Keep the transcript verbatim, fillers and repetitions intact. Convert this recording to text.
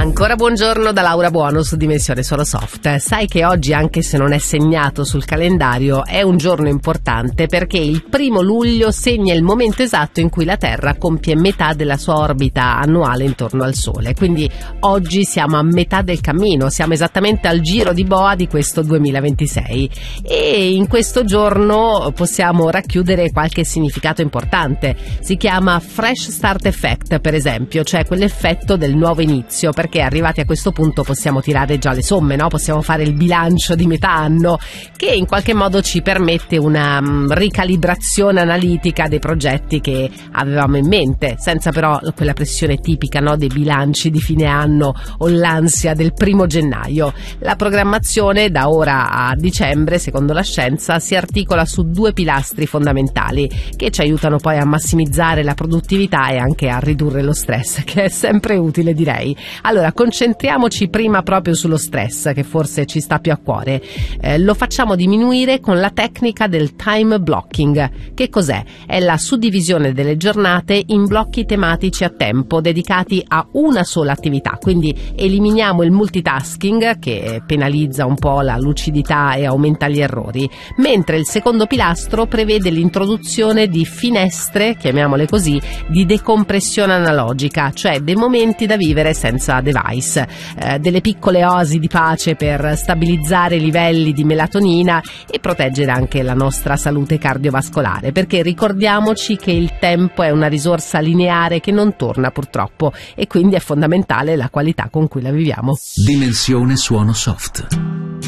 Ancora buongiorno da Laura Buono su Dimensione Suono Soft. Sai che oggi, anche se non è segnato sul calendario, è un giorno importante perché il primo luglio segna il momento esatto in cui la Terra compie metà della sua orbita annuale intorno al Sole. Quindi oggi siamo a metà del cammino, siamo esattamente al giro di boa di questo duemilaventisei e in questo giorno possiamo racchiudere qualche significato importante. Si chiama Fresh Start Effect, per esempio, cioè quell'effetto del nuovo inizio, perché arrivati a questo punto possiamo tirare già le somme, no? Possiamo fare il bilancio di metà anno, che in qualche modo ci permette una um, ricalibrazione analitica dei progetti che avevamo in mente, senza però quella pressione tipica, no? Dei bilanci di fine anno o l'ansia del primo gennaio. La programmazione da ora a dicembre, secondo la scienza, si articola su due pilastri fondamentali che ci aiutano poi a massimizzare la produttività e anche a ridurre lo stress, che è sempre utile, direi. Allora, concentriamoci prima proprio sullo stress, che forse ci sta più a cuore. Eh, lo facciamo diminuire con la tecnica del time blocking. Che cos'è? È la suddivisione delle giornate in blocchi tematici a tempo dedicati a una sola attività, quindi eliminiamo il multitasking che penalizza un po' la lucidità e aumenta gli errori, mentre il secondo pilastro prevede l'introduzione di finestre, chiamiamole così, di decompressione analogica, cioè dei momenti da vivere senza device, eh, delle piccole oasi di pace per stabilizzare i livelli di melatonina e proteggere anche la nostra salute cardiovascolare, perché ricordiamoci che il tempo è una risorsa lineare che non torna purtroppo e quindi è fondamentale la qualità con cui la viviamo. Dimensione Suono Soft.